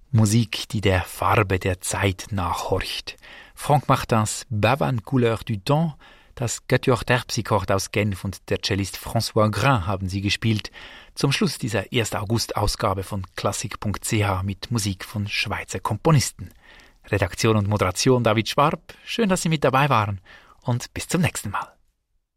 Musik, die der Farbe der Zeit nachhorcht. Franck Martins Bavane Couleur du Temps, das Quatuor Terpsichord aus Genf und der Cellist François Grain haben sie gespielt. Zum Schluss dieser 1. August-Ausgabe von klassik.ch mit Musik von Schweizer Komponisten. Redaktion und Moderation David Schwab. Schön, dass Sie mit dabei waren und bis zum nächsten Mal.